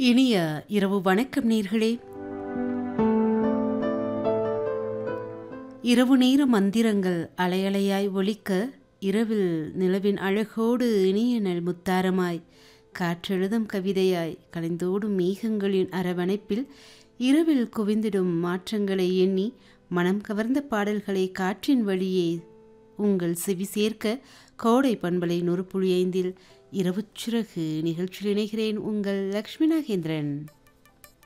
இனிய இரவு வணக்கம் நேர்களே. இரவு நேர மந்திரங்கள் அலையலையாய் ஒலிக்க, இரவில் நிலவின் அழகோடு இனிய நல் முத்தாரமாய் காற்றெழுதும் கவிதையாய் கலைந்தோடும் மேகங்களின் அரவணைப்பில் இரவில் குவிந்திடும் மாற்றங்களை எண்ணி மனம் கவர்ந்த பாடல்களை காற்றின் வழியே உங்கள் செவி சேர்க்க கோடை பண்பலை 100.5 இரவுச்சிறகு நிகழ்ச்சியில் இணைகிறேன். உங்கள் லக்ஷ்மி நாகேந்திரன்.